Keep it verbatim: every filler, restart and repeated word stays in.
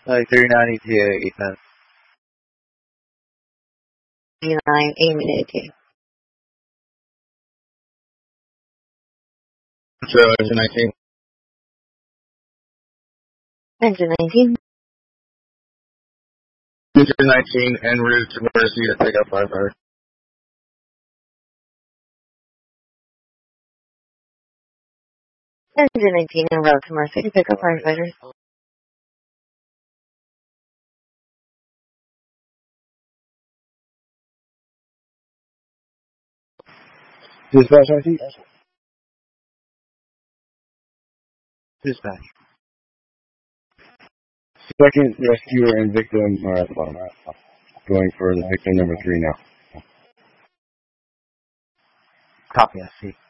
Like three ninety to eight ten. nine eighty. Sure, engine nineteen. Engine nineteen. Engine nineteen en route to Mercy to pick up firefighter. Engine nineteen en route to Mercy to pick up firefighters. Dispatch I T. Dispatch. Second rescuer and victim are at the bottom. Going for the victim number three now. Copy, I see.